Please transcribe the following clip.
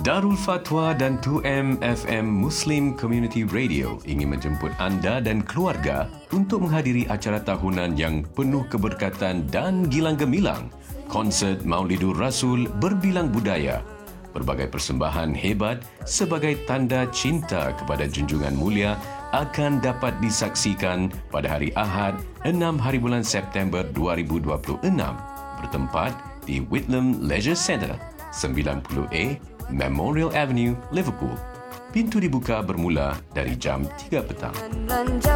Darul Fatwa dan 2M FM Muslim Community Radio ingin menjemput anda dan keluarga untuk menghadiri acara tahunan yang penuh keberkatan dan gilang gemilang. Konsert Maulidur Rasul berbilang budaya. Berbagai persembahan hebat sebagai tanda cinta kepada junjungan mulia akan dapat disaksikan pada hari Ahad 6 hari bulan September 2026 bertempat di Whitlam Leisure Centre 90A Memorial Avenue, Liverpool. Pintu dibuka bermula dari jam 3 petang.